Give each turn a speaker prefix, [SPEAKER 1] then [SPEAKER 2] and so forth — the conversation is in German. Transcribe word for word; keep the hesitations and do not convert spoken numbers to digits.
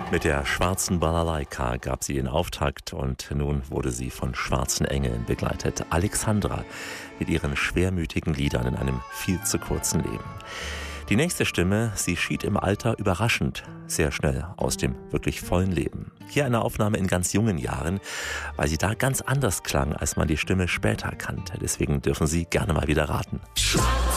[SPEAKER 1] Mit der Schwarzen Balalaika gab sie den Auftakt und nun wurde sie von schwarzen Engeln begleitet. Alexandra mit ihren schwermütigen Liedern in einem viel zu kurzen Leben. Die nächste Stimme, sie schied im Alter überraschend sehr schnell aus dem wirklich vollen Leben. Hier eine Aufnahme in ganz jungen Jahren, weil sie da ganz anders klang, als man die Stimme später kannte. Deswegen dürfen Sie gerne mal wieder raten.